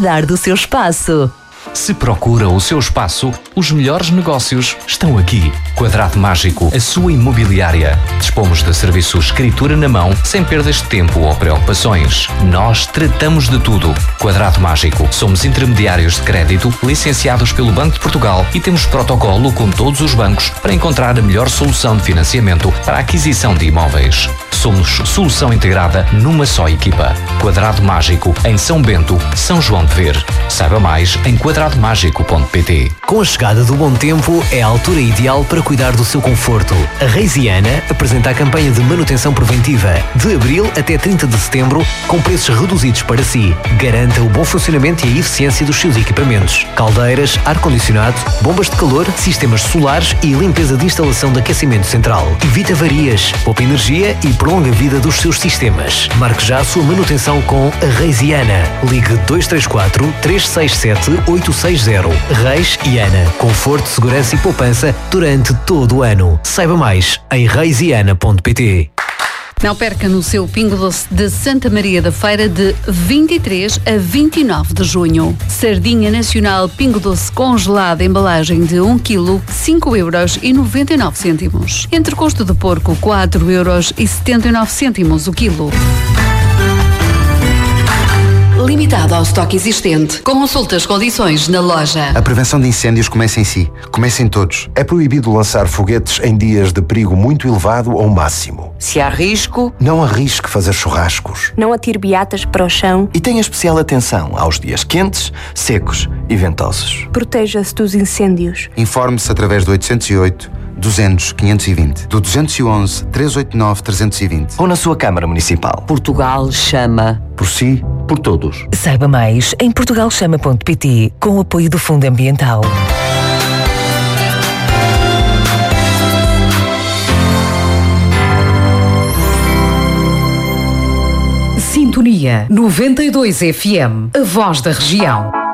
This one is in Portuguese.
cuidar do seu espaço. Se procura o seu espaço, os melhores negócios estão aqui. Quadrado Mágico, a sua imobiliária. Dispomos de serviço escritura na mão, sem perdas de tempo ou preocupações. Nós tratamos de tudo. Quadrado Mágico. Somos intermediários de crédito, licenciados pelo Banco de Portugal e temos protocolo com todos os bancos para encontrar a melhor solução de financiamento para a aquisição de imóveis. Somos solução integrada numa só equipa. Quadrado Mágico, em São Bento, São João de Ver. Saiba mais em quadradomágico.pt. Com a chegada do bom tempo, é a altura ideal para cuidar do seu conforto. A Reisiana apresenta a campanha de manutenção preventiva de abril até 30 de setembro, com preços reduzidos para si. Garanta o bom funcionamento e a eficiência dos seus equipamentos. Caldeiras, ar-condicionado, bombas de calor, sistemas solares e limpeza de instalação de aquecimento central. Evite avarias, poupa energia e prolonga a vida dos seus sistemas. Marque já a sua manutenção com a Reisiana. Ligue 234 367 860. Reis e Ana. Conforto, segurança e poupança durante todo o ano. Saiba mais em reisiana.pt. Não perca no seu Pingo Doce de Santa Maria da Feira de 23 a 29 de junho. Sardinha nacional Pingo Doce congelada, embalagem de 1 kg, 5,99€. Entrecosto de porco, 4,79€ o quilo. Limitado ao estoque existente. Consulte as condições na loja. A prevenção de incêndios começa em si. Começa em todos. É proibido lançar foguetes em dias de perigo muito elevado ou máximo. Se há risco, não arrisque fazer churrascos. Não atire beatas para o chão. E tenha especial atenção aos dias quentes, secos e ventosos. Proteja-se dos incêndios. Informe-se através do 808 200 520, do 211 389 320 ou na sua Câmara Municipal. Portugal chama. Por si, por todos. Saiba mais em portugalchama.pt, com o apoio do Fundo Ambiental. Sintonia 92 FM, a voz da região.